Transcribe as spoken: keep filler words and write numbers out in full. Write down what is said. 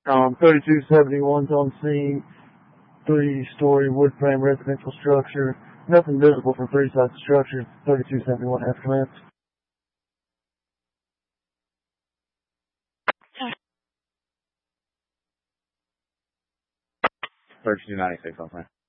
Um, thirty-two seventy-one's on scene, three-story wood frame residential structure. Nothing visible from three sides of structure. thirty-two seventy-one has commenced. thirty-two ninety-six on scene.